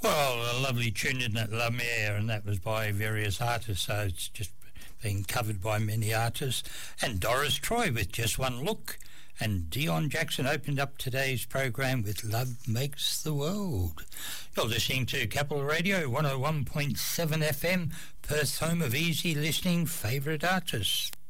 Well, a lovely tune, isn't it? La Mer, and that was by various artists, so it's just been covered by many artists. And Doris Troy with Just One Look. And Dion Jackson opened up today's program with Love Makes the World. You're listening to Capital Radio 101.7 FM, Perth's home of easy listening favourite artists.